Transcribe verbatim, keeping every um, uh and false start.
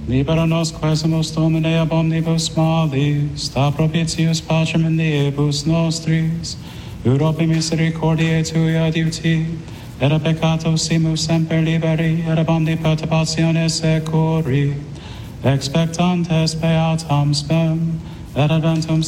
libera nos quesumus Domine ab omnibus malis, sta propitius pacem in diebus nostris, Europe misericordiae tui adiuti, et a peccato simus semper liberi, et ab omni perturbationes securi, expectantes beatam spem, et adventum